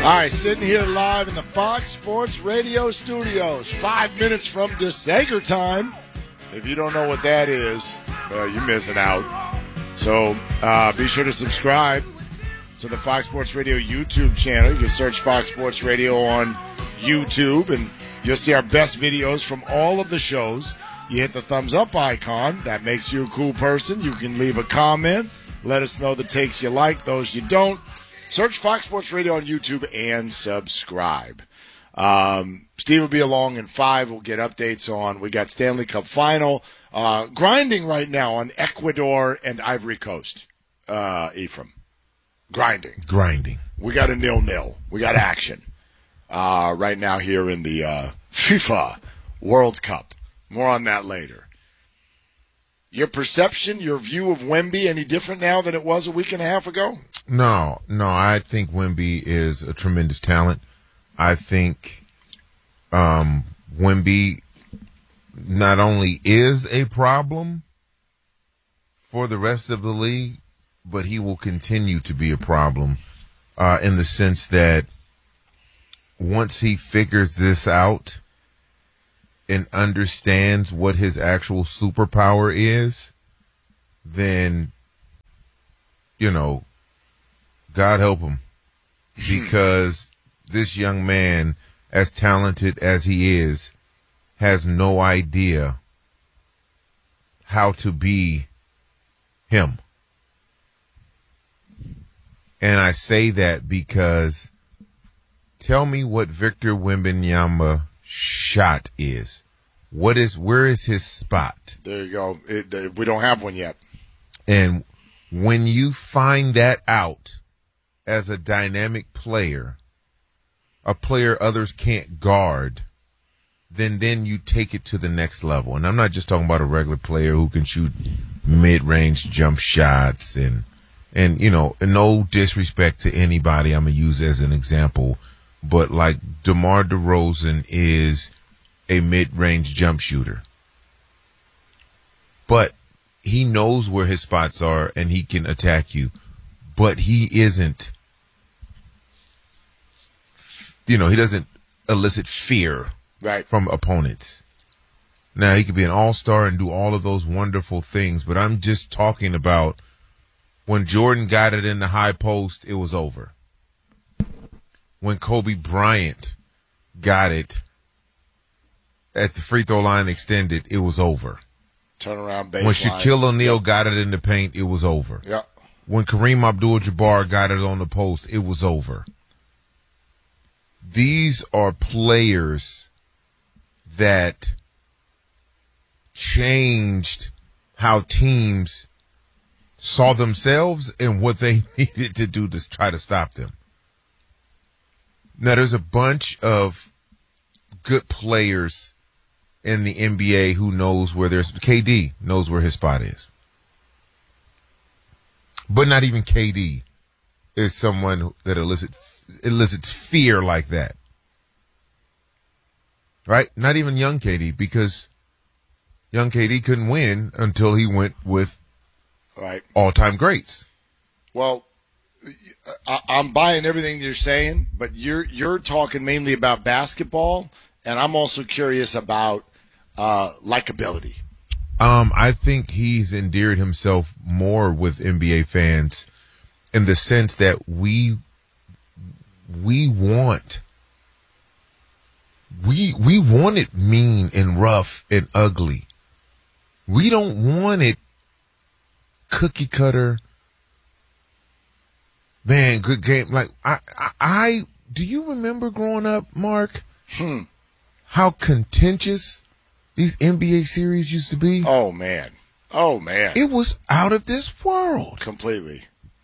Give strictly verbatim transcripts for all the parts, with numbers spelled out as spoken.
All right, sitting here live in the Fox Sports Radio studios, five minutes from DeSager time. If you don't know what that is, well, you're missing out. So uh, be sure to subscribe to the Fox Sports Radio YouTube channel. You can search Fox Sports Radio on YouTube, and you'll see our best videos from all of the shows. You hit the thumbs up icon. That makes you a cool person. You can leave a comment. Let us know the takes you like, those you don't. Search Fox Sports Radio on YouTube and subscribe. Um, Steve will be along in five. We'll get updates on. We got Stanley Cup Final. Uh, grinding right now on Ecuador and Ivory Coast. Uh, Ephraim. Grinding. Grinding. We got a nil-nil. We got action. Uh, right now here in the uh, FIFA World Cup. More on that later. Your perception, your view of Wemby, any different now than it was a week and a half ago? No, no, I think Wemby is a tremendous talent. I think um, Wemby not only is a problem for the rest of the league, but he will continue to be a problem uh, in the sense that once he figures this out and understands what his actual superpower is, then, you know, God help him, because this young man, as talented as he is, has no idea how to be him. And I say that because tell me what Victor Wembanyama shot is. What is, where is his spot? There you go. It, uh, we don't have one yet. And when you find that out as a dynamic player, a player others can't guard, then then you take it to the next level. And I'm not just talking about a regular player who can shoot mid-range jump shots and, and you know, no disrespect to anybody I'm going to use as an example, but like DeMar DeRozan is a mid-range jump shooter. But he knows where his spots are and he can attack you. But he isn't, you know, he doesn't elicit fear right. from opponents. Now, he could be an all-star and do all of those wonderful things, but I'm just talking about when Jordan got it in the high post, it was over. When Kobe Bryant got it at the free throw line extended, it was over. Turnaround baseline. When Shaquille O'Neal yep. got it in the paint, it was over. Yeah. When Kareem Abdul-Jabbar got it on the post, it was over. These are players that changed how teams saw themselves and what they needed to do to try to stop them. Now, there's a bunch of good players in the N B A who knows where there's K D knows where his spot is. But not even K D is someone that elicits, elicits fear like that. Right? Not even young K D, because young K D couldn't win until he went with right. all-time greats. Well, I, I'm buying everything you're saying, but you're you're talking mainly about basketball, and I'm also curious about uh, likability. Um, I think he's endeared himself more with N B A fans in the sense that we we want we we want it mean and rough and ugly. We don't want it cookie cutter. Man, good game. Like I, I, I do you remember growing up, Mark? Hmm. How contentious these N B A series used to be? Oh man. Oh man. It was out of this world. Completely.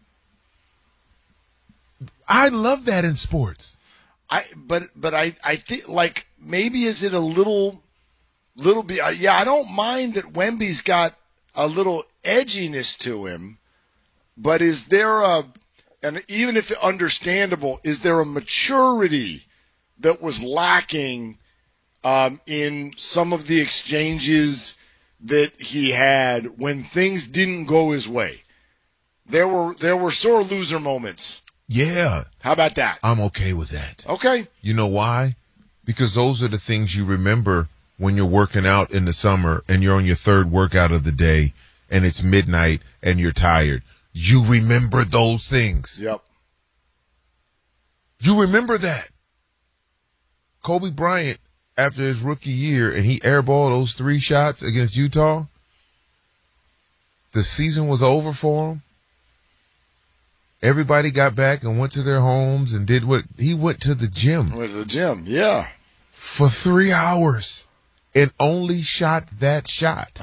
I love that in sports. I but but I I think like maybe is it a little little bit yeah, I don't mind that Wemby's got a little edginess to him, but is there a and even if understandable, is there a maturity that was lacking um, in some of the exchanges that he had when things didn't go his way? There were there were sore loser moments Yeah. How about that? I'm okay with that. Okay. You know why? Because those are the things you remember when you're working out in the summer and you're on your third workout of the day and it's midnight and you're tired. You remember those things. Yep. You remember that. Kobe Bryant, after his rookie year, and he airballed those three shots against Utah, the season was over for him. Everybody got back and went to their homes and did what he went to the gym. Went to the gym, yeah. For three hours and only shot that shot.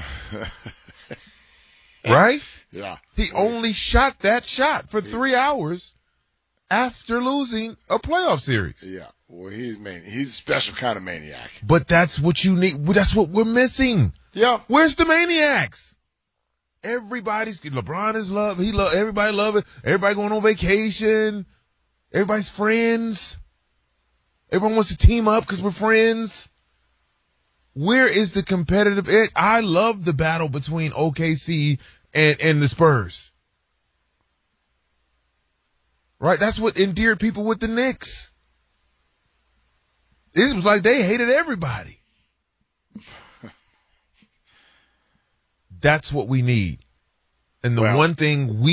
Right? Yeah. He only shot that shot for three hours after losing a playoff series. Yeah. Well, he's man. He's a special kind of maniac. But that's what you need. That's what we're missing. Yeah. Where's the maniacs? Everybody's LeBron is love. He love everybody. Love it. Everybody going on vacation. Everybody's friends. Everyone wants to team up because we're friends. Where is the competitive edge? I love the battle between O K C and and the Spurs. Right. That's what endeared people with the Knicks. It was like they hated everybody. That's what we need. And the well, one thing we